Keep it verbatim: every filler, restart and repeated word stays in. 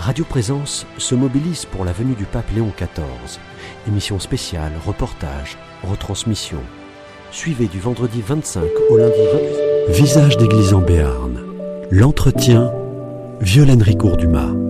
Radio Présence se mobilise pour la venue du pape Léon quatorze. Émission spéciale, reportage, retransmission. Suivez du vendredi vingt-cinq au lundi vingt-huit. Visage d'église en Béarn. L'entretien, Violaine Ricourt-Dumas.